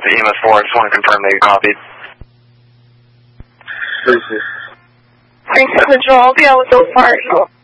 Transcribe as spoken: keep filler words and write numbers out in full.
to E M S four. I just want to confirm that you copied. three six. three six Control, I'll be out with those parties.